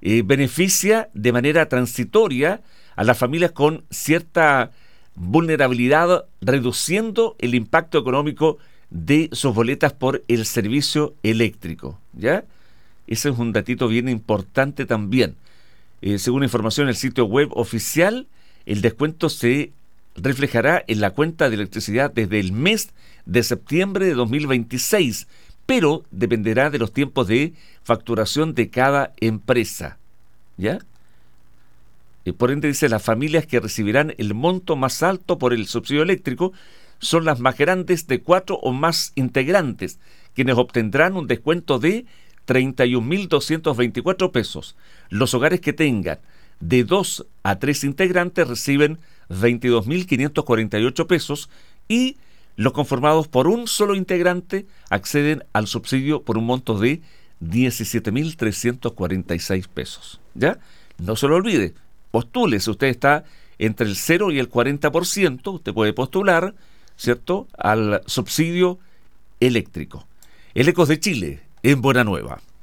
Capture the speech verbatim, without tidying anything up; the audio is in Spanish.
eh, beneficia de manera transitoria a las familias con cierta vulnerabilidad, reduciendo el impacto económico de sus boletas por el servicio eléctrico, ¿ya? Ese es un datito bien importante también. Eh, según información en el sitio web oficial, el descuento se reflejará en la cuenta de electricidad desde el mes de septiembre de dos mil veintiséis, pero dependerá de los tiempos de facturación de cada empresa, ¿ya? Eh, por ende, dice, las familias que recibirán el monto más alto por el subsidio eléctrico son las más grandes de cuatro o más integrantes, quienes obtendrán un descuento de treinta y un mil doscientos veinticuatro pesos. Los hogares que tengan de dos a tres integrantes reciben veintidós mil quinientos cuarenta y ocho pesos, y los conformados por un solo integrante acceden al subsidio por un monto de diecisiete mil trescientos cuarenta y seis pesos. ¿Ya? No se lo olvide, postule. Si usted está entre el cero y el cuarenta por ciento, usted puede postular, ¿cierto?, al subsidio eléctrico. El Ecos de Chile, en Buena Nueva.